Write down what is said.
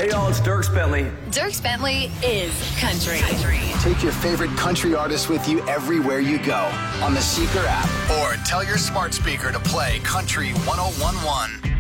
Hey, y'all, it's Dierks Bentley. Dierks Bentley is country. Take your favorite country artist with you everywhere you go on the Seeker app or tell your smart speaker to play Country 101.1.